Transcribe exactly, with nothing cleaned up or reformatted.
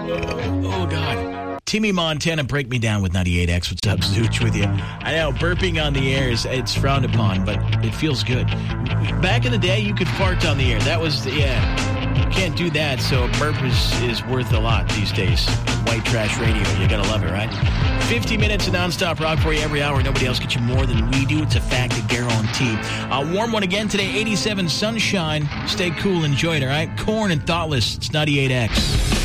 Oh, God. Timmy Montana, break me down with ninety-eight X. What's up, Zooch, with you? I know, burping on the air, is it's frowned upon, but it feels good. Back in the day, you could fart on the air. That was, yeah... Can't do that, so a burp is, is worth a lot these days. White trash radio, you gotta love it, right? fifty minutes of nonstop rock for you every hour. Nobody else gets you more than we do. It's a fact, a guarantee. A warm one again today, eighty-seven sunshine. Stay cool, enjoy it, all right? Korn and Thoughtless, it's ninety-eight X.